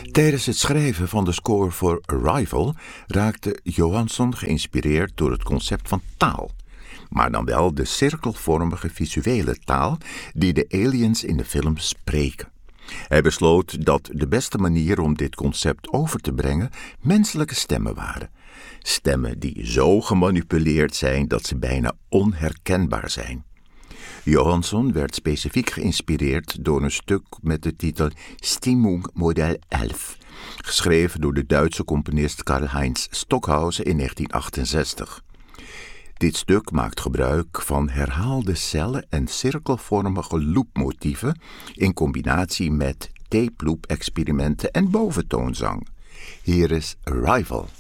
Tijdens het schrijven van de score voor Arrival raakte Johansson geïnspireerd door het concept van taal. Maar dan wel de cirkelvormige visuele taal die de aliens in de film spreken. Hij besloot dat de beste manier om dit concept over te brengen menselijke stemmen waren. Stemmen die zo gemanipuleerd zijn dat ze bijna onherkenbaar zijn. Johansson werd specifiek geïnspireerd door een stuk met de titel Stimmung Modell 11, geschreven door de Duitse componist Karl-Heinz Stockhausen in 1968. Dit stuk maakt gebruik van herhaalde cellen en cirkelvormige loopmotieven in combinatie met tape loop experimenten en boventoonzang. Hier is Arrival.